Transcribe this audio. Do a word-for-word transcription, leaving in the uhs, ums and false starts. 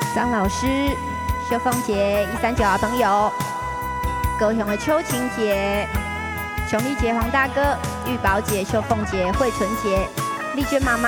张老师、秀凤姐、一三九好朋友，高雄的秋晴姐、琼丽姐、黄大哥、玉宝姐、秀凤姐、惠纯姐、丽娟妈妈、